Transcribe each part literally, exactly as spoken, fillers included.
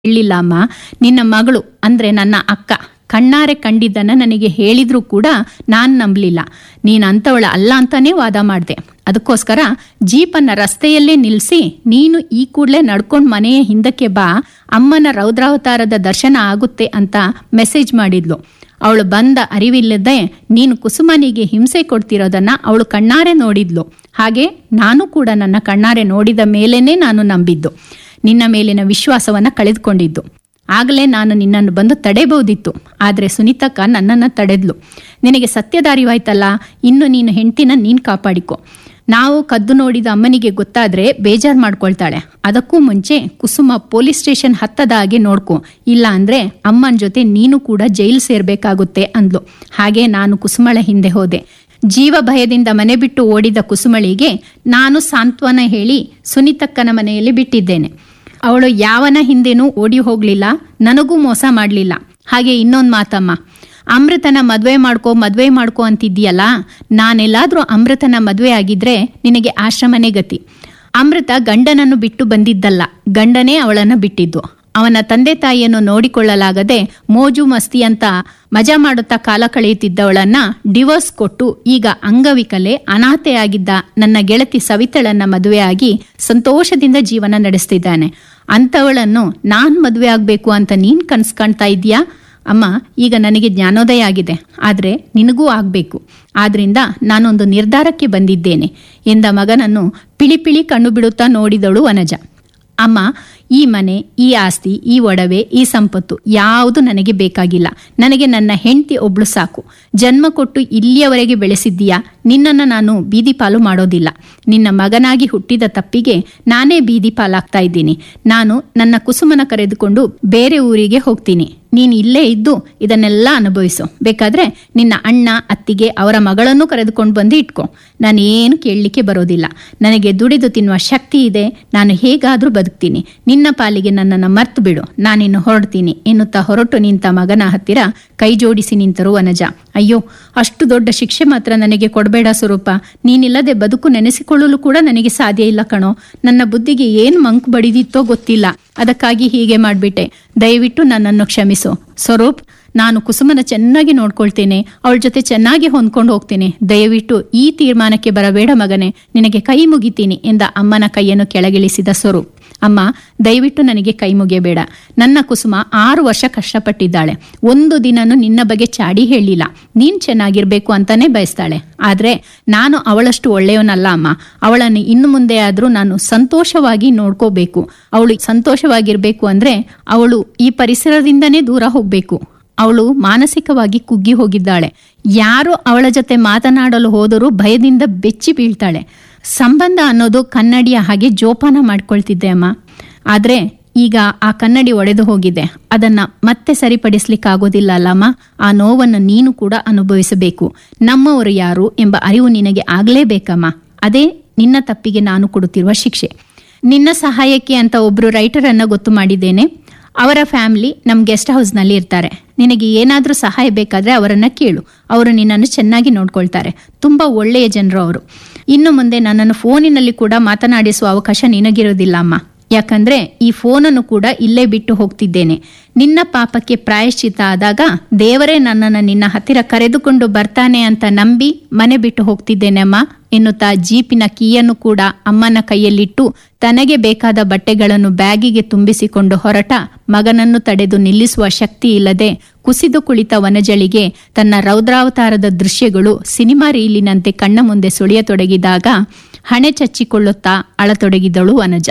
ಹೇಳಿಲ್ಲ ಅಮ್ಮ. ನಿನ್ನ ಮಗಳು ಅಂದ್ರೆ ನನ್ನ ಅಕ್ಕ ಕಣ್ಣಾರೆ ಕಂಡಿದ್ದನ್ನ ನನಗೆ ಹೇಳಿದ್ರೂ ಕೂಡ ನಾನ್ ನಂಬಲಿಲ್ಲ. ನೀನ್ ಅಂತವಳ ಅಲ್ಲ ಅಂತಾನೆ ವಾದ ಮಾಡಿದೆ. ಅದಕ್ಕೋಸ್ಕರ ಜೀಪನ್ನ ರಸ್ತೆಯಲ್ಲೇ ನಿಲ್ಲಿಸಿ ನೀನು ಈ ಕೂಡಲೇ ನಡ್ಕೊಂಡ್ ಮನೆಯ ಹಿಂದಕ್ಕೆ ಬಾ, ಅಮ್ಮನ ರೌದ್ರಾವತಾರದ ದರ್ಶನ ಆಗುತ್ತೆ ಅಂತ ಮೆಸೇಜ್ ಮಾಡಿದ್ಲು. ಅವಳು ಬಂದ ಅರಿವಿಲ್ಲದೆ ನೀನು ಕುಸುಮನಿಗೆ ಹಿಂಸೆ ಕೊಡ್ತಿರೋದನ್ನ ಅವಳು ಕಣ್ಣಾರೆ ನೋಡಿದ್ಲು. ಹಾಗೆ ನಾನು ಕೂಡ ನನ್ನ ಕಣ್ಣಾರೆ ನೋಡಿದ ಮೇಲೇನೆ ನಾನು ನಂಬಿದ್ದು, ನಿನ್ನ ಮೇಲಿನ ವಿಶ್ವಾಸವನ್ನ ಕಳೆದುಕೊಂಡಿದ್ದು. ಆಗಲೇ ನಾನು ನಿನ್ನನ್ನು ಬಂದು ತಡೆಯಬಹುದಿತ್ತು, ಆದರೆ ಸುನೀತಕ್ಕ ನನ್ನನ್ನು ತಡೆದ್ಲು. ನಿನಗೆ ಸತ್ಯದ ಅರಿವಾಯ್ತಲ್ಲ, ಇನ್ನು ನೀನು ಹೆಂಡ್ತಿನ ನೀನು ಕಾಪಾಡಿಕೊ. ನಾವು ಕದ್ದು ನೋಡಿದ ಅಮ್ಮನಿಗೆ ಗೊತ್ತಾದ್ರೆ ಬೇಜಾರು ಮಾಡ್ಕೊಳ್ತಾಳೆ. ಅದಕ್ಕೂ ಮುಂಚೆ ಕುಸುಮ ಪೊಲೀಸ್ ಸ್ಟೇಷನ್ ಹತ್ತದ ಹಾಗೆ ನೋಡ್ಕೊ, ಇಲ್ಲ ಅಂದ್ರೆ ಅಮ್ಮನ ಜೊತೆ ನೀನು ಕೂಡ ಜೈಲು ಸೇರ್ಬೇಕಾಗುತ್ತೆ ಅಂದ್ಲು. ಹಾಗೆ ನಾನು ಕುಸುಮಳ ಹಿಂದೆ ಹೋದೆ. ಜೀವ ಭಯದಿಂದ ಮನೆ ಬಿಟ್ಟು ಓಡಿದ ಕುಸುಮಳಿಗೆ ನಾನು ಸಾಂತ್ವನ ಹೇಳಿ ಸುನೀತಕ್ಕನ ಮನೆಯಲ್ಲಿ ಬಿಟ್ಟಿದ್ದೇನೆ. ಅವಳು ಯಾವನ ಹಿಂದೆನೂ ಓಡಿ ಹೋಗ್ಲಿಲ್ಲ, ನನಗೂ ಮೋಸ ಮಾಡಲಿಲ್ಲ. ಹಾಗೆ ಇನ್ನೊಂದು ಮಾತಮ್ಮ, ಅಮೃತನ ಮದ್ವೆ ಮಾಡ್ಕೋ ಮದ್ವೆ ಮಾಡ್ಕೋ ಅಂತಿದ್ದೀಯಲ್ಲ, ನಾನೆಲ್ಲಾದ್ರೂ ಅಮೃತನ ಮದ್ವೆ ಆಗಿದ್ರೆ ನಿನಗೆ ಆಶ್ರಮನೇ ಗತಿ. ಅಮೃತ ಗಂಡನನ್ನು ಬಿಟ್ಟು ಬಂದಿದ್ದಲ್ಲ, ಗಂಡನೇ ಅವಳನ್ನು ಬಿಟ್ಟಿದ್ದು. ಅವನ ತಂದೆ ತಾಯಿಯನ್ನು ನೋಡಿಕೊಳ್ಳಲಾಗದೆ ಮೋಜು ಮಸ್ತಿ ಅಂತ ಮಜಾ ಮಾಡುತ್ತಾ ಕಾಲ ಕಳೆಯುತ್ತಿದ್ದವಳನ್ನ ಡಿವೋರ್ಸ್ ಕೊಟ್ಟು ಈಗ ಅಂಗವಿಕಲೆ ಅನಾಥೆಯಾಗಿದ್ದ ನನ್ನ ಗೆಳತಿ ಸವಿತಳನ್ನ ಮದುವೆಯಾಗಿ ಸಂತೋಷದಿಂದ ಜೀವನ ನಡೆಸ್ತಿದ್ದಾನೆ. ಅಂಥವಳನ್ನು ನಾನ್ ಮದುವೆ ಆಗ್ಬೇಕು ಅಂತ ನೀನ್ ಕನ್ಸ್ ಕಾಣ್ತಾ ಇದೀಯಾ? ಅಮ್ಮ, ಈಗ ನನಗೆ ಜ್ಞಾನೋದಯ ಆಗಿದೆ, ಆದ್ರೆ ನಿನಗೂ ಆಗ್ಬೇಕು. ಆದ್ರಿಂದ ನಾನೊಂದು ನಿರ್ಧಾರಕ್ಕೆ ಬಂದಿದ್ದೇನೆ ಎಂದ ಮಗನನ್ನು ಪಿಳಿಪಿಳಿ ಕಣ್ಣು ಬಿಡುತ್ತಾ ನೋಡಿದಳು ವನಜ. ಅಮ್ಮ, ಈ ಮನೆ, ಈ ಆಸ್ತಿ, ಈ ಒಡವೆ, ಈ ಸಂಪತ್ತು ಯಾವುದು ನನಗೆ ಬೇಕಾಗಿಲ್ಲ. ನನಗೆ ನನ್ನ ಹೆಂಡತಿ ಒಬ್ಳು ಸಾಕು. ಜನ್ಮ ಕೊಟ್ಟು ಇಲ್ಲಿಯವರೆಗೆ ಬೆಳೆಸಿದ್ದೀಯಾ, ನಿನ್ನನ್ನು ನಾನು ಬೀದಿ ಪಾಲು ಮಾಡೋದಿಲ್ಲ. ನಿನ್ನ ಮಗನಾಗಿ ಹುಟ್ಟಿದ ತಪ್ಪಿಗೆ ನಾನೇ ಬೀದಿ ಪಾಲಾಗ್ತಾ ಇದ್ದೀನಿ. ನಾನು ನನ್ನ ಕುಸುಮನ ಕರೆದುಕೊಂಡು ಬೇರೆ ಊರಿಗೆ ಹೋಗ್ತೀನಿ. ನೀನು ಇಲ್ಲೇ ಇದ್ದು ಇದನ್ನೆಲ್ಲ ಅನುಭವಿಸು. ಬೇಕಾದ್ರೆ ನಿನ್ನ ಅಣ್ಣ ಅತ್ತಿಗೆ ಅವರ ಮಗಳನ್ನು ಕರೆದುಕೊಂಡು ಬಂದು ಇಟ್ಕೊ. ನಾನೇನು ಕೇಳಲಿಕ್ಕೆ ಬರೋದಿಲ್ಲ. ನನಗೆ ದುಡಿದು ತಿನ್ನುವ ಶಕ್ತಿ ಇದೆ. ನಾನು ಹೇಗಾದ್ರೂ ಬದುಕ್ತೀನಿ. ನಿನ್ನ ಪಾಲಿಗೆ ನನ್ನನ್ನು ಮರ್ತು ಬಿಡು, ನಾನಿನ್ನು ಹೊರಡ್ತೀನಿ ಎನ್ನುತ್ತಾ ಹೊರಟು ನಿಂತ ಮಗನ ಹತ್ತಿರ ಕೈ ಜೋಡಿಸಿ ನಿಂತರು ವನಜ. ಅಯ್ಯೋ, ಅಷ್ಟು ದೊಡ್ಡ ಶಿಕ್ಷೆ ಮಾತ್ರ ನನಗೆ ಕೊಡಬೇಡ ಸ್ವರೂಪ. ನೀನಿಲ್ಲದೆ ಬದುಕು ನೆನೆಸಿಕೊಳ್ಳಲು ಕೂಡ ನನಗೆ ಸಾಧ್ಯ ಇಲ್ಲ ಕಣೋ. ನನ್ನ ಬುದ್ಧಿಗೆ ಏನ್ ಮಂಕು ಬಡಿದಿತ್ತೋ ಗೊತ್ತಿಲ್ಲ, ಅದಕ್ಕಾಗಿ ಹೀಗೆ ಮಾಡ್ಬಿಟ್ಟೆ. ದಯವಿಟ್ಟು ನನ್ನನ್ನು ಕ್ಷಮಿಸು ಸ್ವರೂಪ್. ನಾನು ಕುಸುಮನ ಚೆನ್ನಾಗಿ ನೋಡ್ಕೊಳ್ತೇನೆ, ಅವಳ ಜೊತೆ ಚೆನ್ನಾಗಿ ಹೊಂದ್ಕೊಂಡು ಹೋಗ್ತೇನೆ. ದಯವಿಟ್ಟು ಈ ತೀರ್ಮಾನಕ್ಕೆ ಬರಬೇಡ ಮಗನೇ, ನಿನಗೆ ಕೈ ಮುಗಿತೀನಿ ಎಂದ ಅಮ್ಮನ ಕೈಯನ್ನು ಕೆಳಗಿಳಿಸಿದ ಸ್ವರೂಪ್. ಅಮ್ಮ, ದಯವಿಟ್ಟು ನನಗೆ ಕೈ ಮುಗಿಯಬೇಡ. ನನ್ನ ಕುಸುಮ ಆರು ವರ್ಷ ಕಷ್ಟಪಟ್ಟಿದ್ದಾಳೆ. ಒಂದು ದಿನನೂ ನಿನ್ನ ಬಗ್ಗೆ ಚಾಡಿ ಹೇಳಿಲ್ಲ. ನೀನ್ ಚೆನ್ನಾಗಿರ್ಬೇಕು ಅಂತಾನೆ ಬಯಸ್ತಾಳೆ. ಆದ್ರೆ ನಾನು ಅವಳಷ್ಟು ಒಳ್ಳೆಯವನಲ್ಲ ಅಮ್ಮ. ಅವಳನ್ನು ಇನ್ನು ಮುಂದೆ ಆದ್ರೂ ನಾನು ಸಂತೋಷವಾಗಿ ನೋಡ್ಕೋಬೇಕು. ಅವಳು ಸಂತೋಷವಾಗಿರ್ಬೇಕು ಅಂದ್ರೆ ಅವಳು ಈ ಪರಿಸರದಿಂದನೇ ದೂರ ಹೋಗ್ಬೇಕು. ಅವಳು ಮಾನಸಿಕವಾಗಿ ಕುಗ್ಗಿ ಹೋಗಿದ್ದಾಳೆ. ಯಾರು ಅವಳ ಜೊತೆ ಮಾತನಾಡಲು ಹೋದರೂ ಭಯದಿಂದ ಬೆಚ್ಚಿ ಬೀಳ್ತಾಳೆ. ಸಂಬಂಧ ಅನ್ನೋದು ಕನ್ನಡಿಯ ಹಾಗೆ ಜೋಪಾನ ಮಾಡ್ಕೊಳ್ತಿದ್ದೆ ಅಮ್ಮ. ಆದ್ರೆ ಈಗ ಆ ಕನ್ನಡಿ ಒಡೆದು ಹೋಗಿದೆ. ಅದನ್ನ ಮತ್ತೆ ಸರಿಪಡಿಸ್ಲಿಕ್ಕಾಗೋದಿಲ್ಲ ಅಲ್ಲಮ್ಮ. ಆ ನೋವನ್ನು ನೀನು ಕೂಡ ಅನುಭವಿಸಬೇಕು. ನಮ್ಮವರು ಯಾರು ಎಂಬ ಅರಿವು ನಿನಗೆ ಆಗ್ಲೇಬೇಕಮ್ಮ. ಅದೇ ನಿನ್ನ ತಪ್ಪಿಗೆ ನಾನು ಕೊಡುತ್ತಿರುವ ಶಿಕ್ಷೆ. ನಿನ್ನ ಸಹಾಯಕ್ಕೆ ಅಂತ ಒಬ್ರು ರೈಟರ್ ಅನ್ನ ಗೊತ್ತು ಮಾಡಿದ್ದೇನೆ. ಅವರ ಫ್ಯಾಮಿಲಿ ನಮ್ ಗೆಸ್ಟ್ ಹೌಸ್ ನಲ್ಲಿ ಇರ್ತಾರೆ. ನಿನಗೆ ಏನಾದ್ರೂ ಸಹಾಯ ಬೇಕಾದ್ರೆ ಅವರನ್ನ ಕೇಳು. ಅವರು ನಿನ್ನನ್ನು ಚೆನ್ನಾಗಿ ನೋಡ್ಕೊಳ್ತಾರೆ. ತುಂಬಾ ಒಳ್ಳೆಯ ಜನರು ಅವರು. ಇನ್ನು ಮುಂದೆ ನನ್ನನ್ನು ಫೋನಿನಲ್ಲಿ ಕೂಡ ಮಾತನಾಡಿಸುವ ಅವಕಾಶ ನಿನಗಿರೋದಿಲ್ಲ ಅಮ್ಮ. ಯಾಕಂದ್ರೆ ಈ ಫೋನನ್ನು ಕೂಡ ಇಲ್ಲೇ ಬಿಟ್ಟು ಹೋಗ್ತಿದ್ದೇನೆ. ನಿನ್ನ ಪಾಪಕ್ಕೆ ಪ್ರಾಯಶ್ಚಿತ ಆದಾಗ ದೇವರೇ ನನ್ನನ್ನು ನಿನ್ನ ಹತ್ತಿರ ಕರೆದುಕೊಂಡು ಬರ್ತಾನೆ ಅಂತ ನಂಬಿ ಮನೆ ಬಿಟ್ಟು ಹೋಗ್ತಿದ್ದೇನೆ ಅಮ್ಮ ಎನ್ನುತ್ತಾ ಜೀಪಿನ ಕೀಯನ್ನು ಕೂಡ ಅಮ್ಮನ ಕೈಯಲ್ಲಿಟ್ಟು ತನಗೆ ಬೇಕಾದ ಬಟ್ಟೆಗಳನ್ನು ಬ್ಯಾಗಿಗೆ ತುಂಬಿಸಿಕೊಂಡು ಹೊರಟ ಮಗನನ್ನು ತಡೆದು ನಿಲ್ಲಿಸುವ ಶಕ್ತಿ ಇಲ್ಲದೆ ಕುಸಿದು ಕುಳಿತ ವನಜಳಿಗೆ ತನ್ನ ರೌದ್ರಾವತಾರದ ದೃಶ್ಯಗಳು ಸಿನಿಮಾ ರೀಲಿನಂತೆ ಕಣ್ಣ ಮುಂದೆ ಸುಳಿಯತೊಡಗಿದಾಗ ಹಣೆ ಚಚ್ಚಿಕೊಳ್ಳುತ್ತಾ ಅಳತೊಡಗಿದಳು ವನಜ.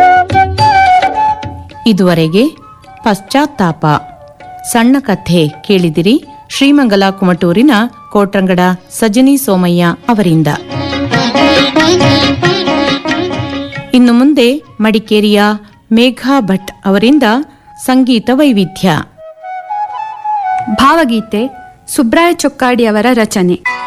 ಇದುವರೆಗೆ ಪಶ್ಚಾತ್ತಾಪ ಸಣ್ಣ ಕಥೆ ಕೇಳಿದಿರಿ. ಶ್ರೀಮಂಗಲ ಕುಮಟೂರಿನ ಕೋಟ್ರಂಗಡ ಸಜನಿ ಸೋಮಯ್ಯ ಅವರಿಂದ. ಇನ್ನು ಮುಂದೆ ಮಡಿಕೇರಿಯ ಮೇಘಾ ಭಟ್ ಅವರಿಂದ ಸಂಗೀತ ವೈವಿಧ್ಯ. ಭಾವಗೀತೆ ಸುಬ್ರಾಯ ಚೊಕ್ಕಾಡಿ ಅವರ ರಚನೆ.